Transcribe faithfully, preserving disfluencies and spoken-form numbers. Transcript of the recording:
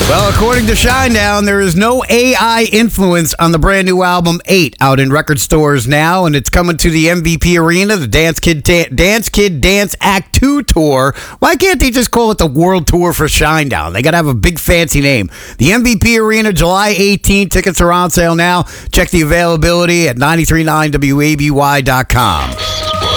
Well, according to Shinedown, there is no A I influence on the brand new album eight, out in record stores now, and it's coming to the M V P Arena, the Dance Kid Ta- Dance Kid Dance Act two tour. Why can't they just call it the World Tour for Shinedown? They got to have a big fancy name. The M V P Arena, July eighteenth. Tickets are on sale now. Check the availability at nine three nine W A B Y dot com.